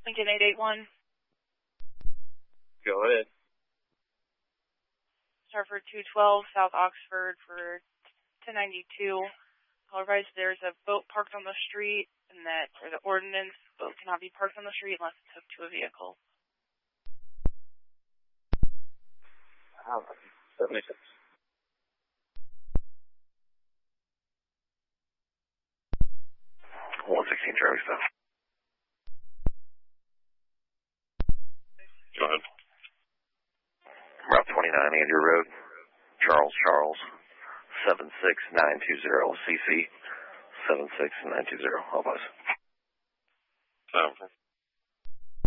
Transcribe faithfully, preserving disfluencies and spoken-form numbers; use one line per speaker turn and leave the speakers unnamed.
Lincoln eight eight one.
Go ahead.
Starford two twelve, South Oxford for ten ninety-two. All right, there's a boat parked on the street, and that for the ordinance, boat cannot be parked on the street unless it's hooked to a vehicle.
Oh, seventy-six.
one sixteen Charlie stuff.
Go ahead.
Route twenty-nine, Andrew Road, Charles, Charles, seven six nine two zero, C C, seven six nine two zero, all bus.
Seven.